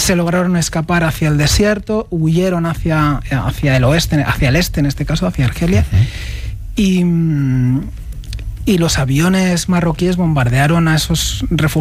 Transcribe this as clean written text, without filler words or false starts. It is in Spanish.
se lograron escapar hacia el desierto, huyeron hacia el oeste, hacia el este en este caso, hacia Argelia, y los aviones marroquíes bombardearon a esos refugiados